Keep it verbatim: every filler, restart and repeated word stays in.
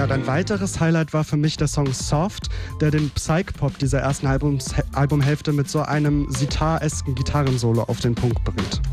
Ja, ein weiteres Highlight war für mich der Song Soft, der den Psych-Pop dieser ersten Albums, Albumhälfte mit so einem Sitar-esken Gitarrensolo auf den Punkt bringt.